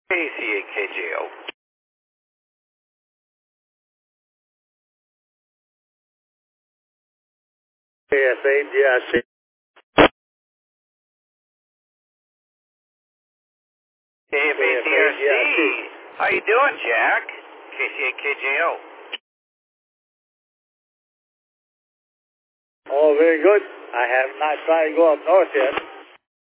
KCAKJO. KSAGIC. KFATRC. How you doing, Jack? KCAKJO. Oh, very good. I have not tried to go up north yet.